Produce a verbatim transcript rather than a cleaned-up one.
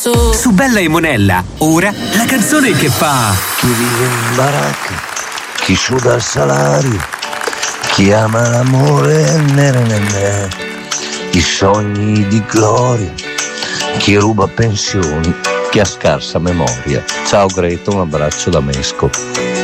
su Su Bella e Monella, ora la canzone che fa Chi vive in baracca, chi suda il salario, chi ama l'amore, ne, ne, ne, ne. I sogni di gloria, chi ruba pensioni, chi ha scarsa memoria. Ciao Greta, un abbraccio da Mesco.